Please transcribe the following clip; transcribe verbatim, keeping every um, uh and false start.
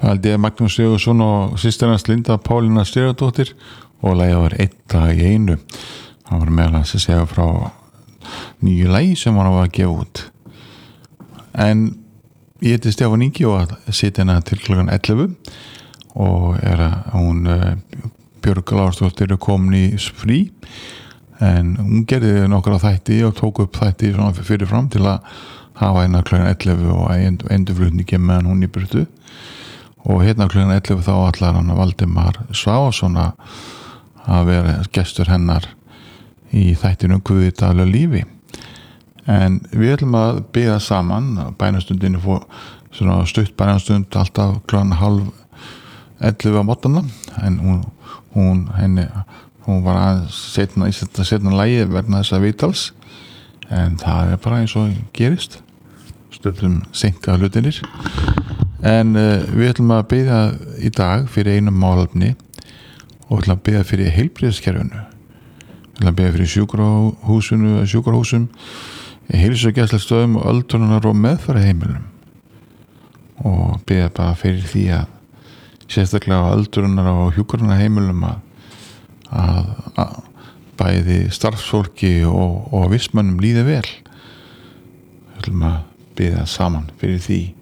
held ég Magnús Sigurðsson og systir hans Linda Pálína Sigurðardóttir og lagið var Einn dag í einu. Hann var meðal hans að segja frá nýju lagi sem hann var að gefa út. En ég heiti Stefán Ingi og að sitja hérna til klukkan ellefu og er að hún Björg Lársdóttir er komin í frí en hún gerði nokkra þætti og tók upp þætti svona fyrirfram til að hafa hérna klukkan ellefu og endurflutningi meðan hún í burtu og hérna klukkan ellefu þá allar hann Valdimar Svavarsson að vera gestur hennar í þættinu Guðdalur lífi. En við ætlum að biðja saman bænastundinni fór svona stutt bænastund alltaf klukkan halv ellefu á mótana en hún, hún henni hún var að setna í þetta setna lagi vegna þessa vitals en það er bara eins og gerist stundum seinka hlutinir en uh, við ætlum að biðja í dag fyrir einum málefni og ætlum að biðja fyrir heilbrigðiskerfinu við ætlum að biðja fyrir sjúkrahúsinu sjúkrahúsum heilsugæslustöðum og öldrunar og meðferðarheimilum og biðja bara fyrir því að sérstaklega á öldrunar og hjúkrunarheimilum að, að, að bæði starfsfólki og, og vistmönnum líði vel við ætlum að biðja saman fyrir því